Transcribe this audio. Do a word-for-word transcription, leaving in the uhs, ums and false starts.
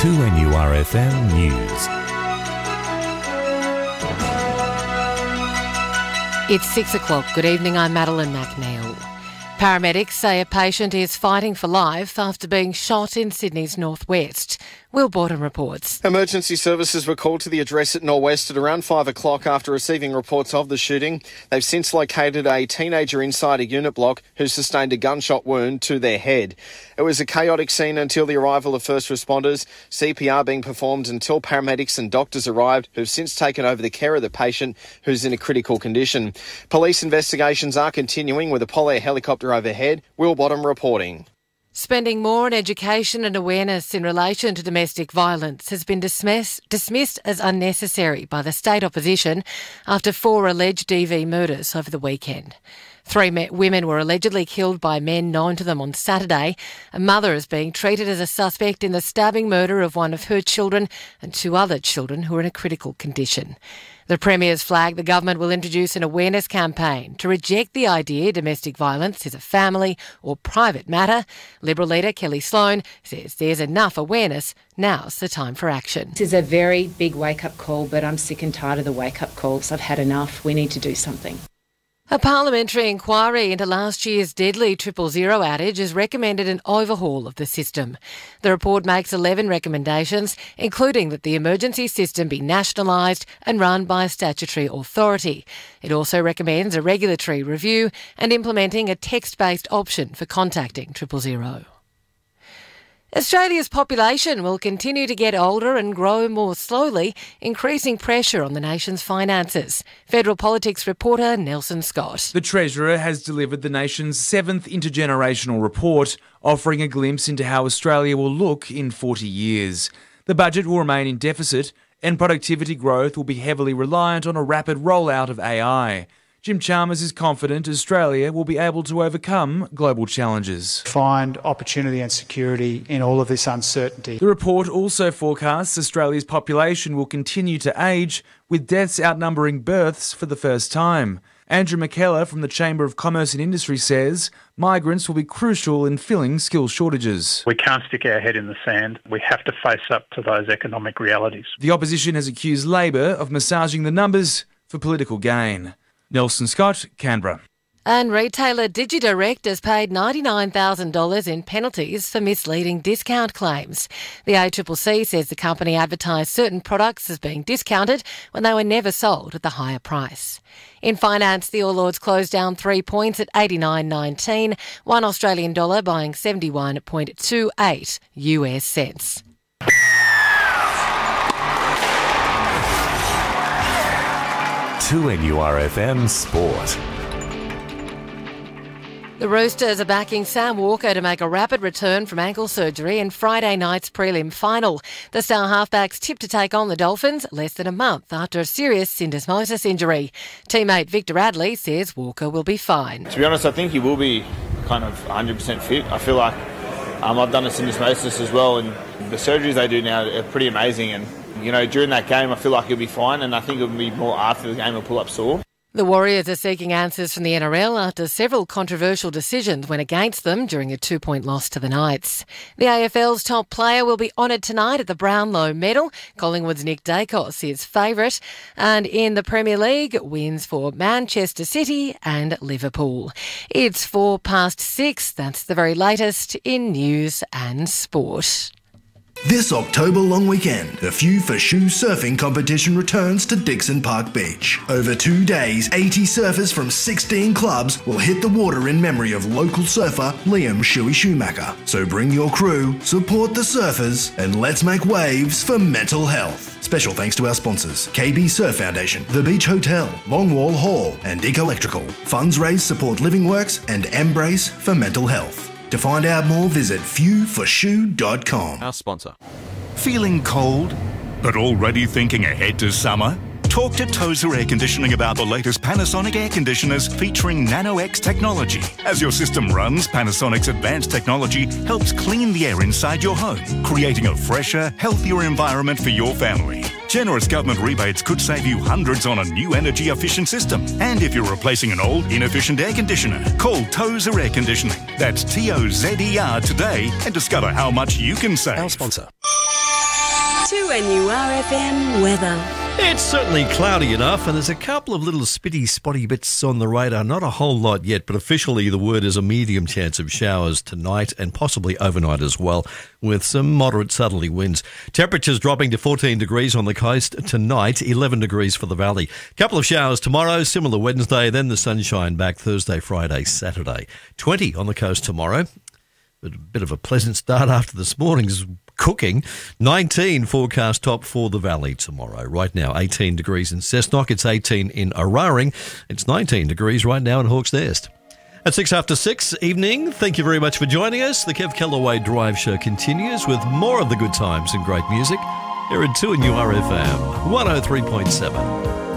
two N U R F M News. It's six o'clock. Good evening, I'm Madeline McNeil. Paramedics say a patient is fighting for life after being shot in Sydney's northwest. Will Borden reports. Emergency services were called to the address at Norwest at around five o'clock after receiving reports of the shooting. They've since located a teenager inside a unit block who sustained a gunshot wound to their head. It was a chaotic scene until the arrival of first responders, C P R being performed until paramedics and doctors arrived, who've since taken over the care of the patient, who's in a critical condition. Police investigations are continuing with a Polair helicopter overhead. Will Bottom reporting. Spending more on education and awareness in relation to domestic violence has been dismiss- dismissed as unnecessary by the state opposition after four alleged D V murders over the weekend. Three me- women were allegedly killed by men known to them on Saturday. A mother is being treated as a suspect in the stabbing murder of one of her children and two other children who are in a critical condition. The Premier's flagged the government will introduce an awareness campaign to reject the idea domestic violence is a family or private matter. Liberal leader Kelly Sloan says there's enough awareness. Now's the time for action. This is a very big wake-up call, but I'm sick and tired of the wake-up calls. I've had enough. We need to do something. A parliamentary inquiry into last year's deadly triple zero outage has recommended an overhaul of the system. The report makes eleven recommendations, including that the emergency system be nationalised and run by a statutory authority. It also recommends a regulatory review and implementing a text-based option for contacting triple zero. Australia's population will continue to get older and grow more slowly, increasing pressure on the nation's finances. Federal Politics reporter Nelson Scott. The Treasurer has delivered the nation's seventh intergenerational report, offering a glimpse into how Australia will look in forty years. The budget will remain in deficit, and productivity growth will be heavily reliant on a rapid rollout of A I. Jim Chalmers is confident Australia will be able to overcome global challenges. Find opportunity and security in all of this uncertainty. The report also forecasts Australia's population will continue to age, with deaths outnumbering births for the first time. Andrew McKellar from the Chamber of Commerce and Industry says migrants will be crucial in filling skills shortages. We can't stick our head in the sand. We have to face up to those economic realities. The opposition has accused Labor of massaging the numbers for political gain. Nelson Scott, Canberra. And retailer DigiDirect has paid ninety-nine thousand dollars in penalties for misleading discount claims. The A C C C says the company advertised certain products as being discounted when they were never sold at the higher price. In finance, the All Ords closed down three points at eighty-nine nineteen, one Australian dollar buying seventy-one point two eight U S cents. two N U R F M Sport. The Roosters are backing Sam Walker to make a rapid return from ankle surgery in Friday night's prelim final. The Star halfbacks tipped to take on the Dolphins less than a month after a serious syndesmosis injury. Teammate Victor Radley says Walker will be fine. To be honest, I think he will be kind of one hundred percent fit. I feel like um, I've done a syndesmosis as well, and the surgeries they do now are pretty amazing. And you know, during that game, I feel like he'll be fine, and I think it'll be more after the game he'll pull up sore. The Warriors are seeking answers from the N R L after several controversial decisions went against them during a two-point loss to the Knights. The A F L's top player will be honoured tonight at the Brownlow Medal. Collingwood's Nick Dacos is favourite. And in the Premier League, wins for Manchester City and Liverpool. It's four past six. That's the very latest in news and sport. This October long weekend, the Few for Shoe surfing competition returns to Dixon Park Beach. Over two days, eighty surfers from sixteen clubs will hit the water in memory of local surfer Liam Shuey Schumacher. So bring your crew, support the surfers, and let's make waves for mental health. Special thanks to our sponsors, K B Surf Foundation, The Beach Hotel, Longwall Hall, and Dick Electrical. Funds raised support Living Works and Embrace for mental health. To find out more, visit few for shoe dot com. Our sponsor. Feeling cold, but already thinking ahead to summer? Talk to Tozer Air Conditioning about the latest Panasonic air conditioners featuring Nano-X technology. As your system runs, Panasonic's advanced technology helps clean the air inside your home, creating a fresher, healthier environment for your family. Generous government rebates could save you hundreds on a new energy-efficient system. And if you're replacing an old, inefficient air conditioner, call Tozer Air Conditioning. That's T O Z E R today and discover how much you can save. Our sponsor. two N U R F M weather. It's certainly cloudy enough, and there's a couple of little spitty, spotty bits on the radar. Not a whole lot yet, but officially the word is a medium chance of showers tonight and possibly overnight as well, with some moderate southerly winds. Temperatures dropping to fourteen degrees on the coast tonight, eleven degrees for the valley. Couple of showers tomorrow, similar Wednesday, then the sunshine back Thursday, Friday, Saturday. twenty on the coast tomorrow. But a bit of a pleasant start after this morning's cooking. nineteen forecast top for the valley tomorrow. Right now, eighteen degrees in Cessnock. It's eighteen in Araring. It's nineteen degrees right now in Hawke's Nest. At six after six evening, thank you very much for joining us. The Kev Kellaway Drive Show continues with more of the good times and great music here at two N U R F M one oh three point seven.